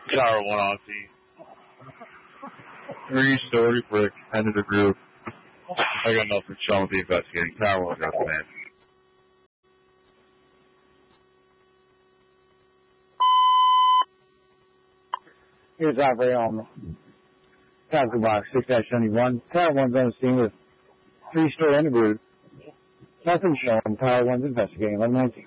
Tower 1 Aussie. 3-story brick, end of the roof. I got nothing shown with the investigating. Tower 1 got man. Here's operator on tackle box 6-71. Tower 1's on the scene with 3-story end of roof. Nothing shown. Tower 1's investigating. 1119.